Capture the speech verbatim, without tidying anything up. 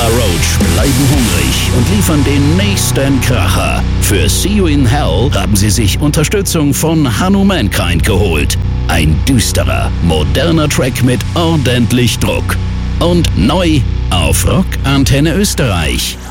Roach bleiben hungrig und liefern den nächsten Kracher. Für See You in Hell haben sie sich Unterstützung von Hanno Mankind geholt. Ein düsterer, moderner Track mit ordentlich Druck. Und neu auf Rock Antenne Österreich.